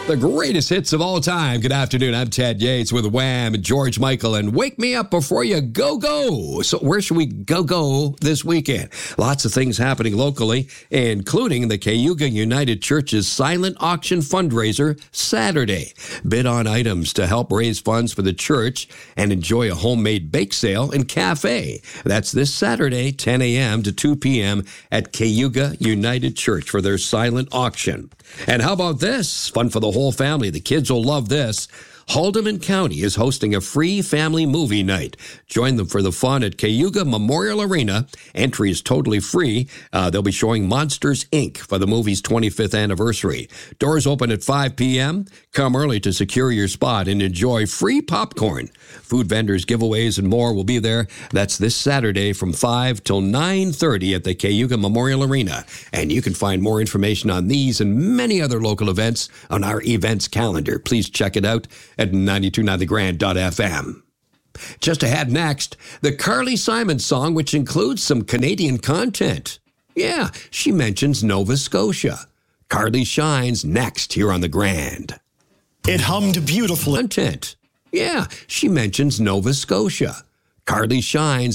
The greatest hits of all time. Good afternoon. I'm Ted Yates with Wham and George Michael and Wake Me Up Before You Go. So where should we go this weekend? Lots of things happening locally, including the Cayuga United Church's silent auction fundraiser Saturday. Bid on items to help raise funds for the church and enjoy a homemade bake sale and cafe. That's this Saturday, 10 a.m. to 2 p.m. at Cayuga United Church for their silent auction. And how about this? Fun for the whole family. The kids will love this. Haldeman County is hosting a free family movie night. Join them for the fun at Cayuga Memorial Arena. Entry is totally free. They'll be showing Monsters, Inc. for the movie's 25th anniversary. Doors open at 5 p.m. Come early to secure your spot and enjoy free popcorn. Food vendors, giveaways, and more will be there. That's this Saturday from 5 till 9:30 at the Cayuga Memorial Arena. And you can find more information on these and many other local events on our events calendar. Please check it out at 929thegrand.fm. Just ahead next, the Carly Simon song, which includes some Canadian content. Yeah, she mentions Nova Scotia. Carly shines next here on the Grand. It hummed beautifully. Content. Yeah, she mentions Nova Scotia. Carly shines